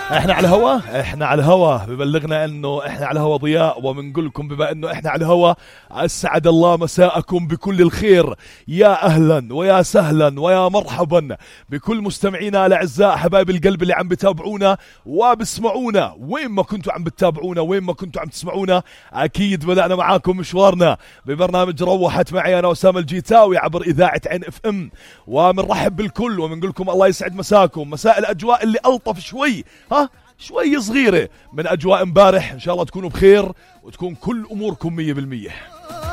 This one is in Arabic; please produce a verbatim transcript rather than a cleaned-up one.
احنا على الهوا احنا على الهوا ببلغنا انه احنا على الهوا ضياء، وبنقول لكم بما انه احنا على الهوا اسعد الله مساءكم بكل الخير. يا اهلا ويا سهلا ويا مرحبا بكل مستمعينا الاعزاء، حبايب القلب اللي عم بتابعونا وبسمعونا وين ما كنتوا عم بتتابعونا، وين ما كنتوا عم تسمعونا. اكيد بدأنا معاكم مشوارنا ببرنامج روحت معي انا اسامه الجيتاوي عبر اذاعه عين اف ام، وبنرحب بالكل وبنقول لكم الله يسعد مساكم. مساء الاجواء اللي الطف شوي، ها شوي صغيره من اجواء امبارح. ان شاء الله تكونوا بخير وتكون كل اموركم مية بالمية.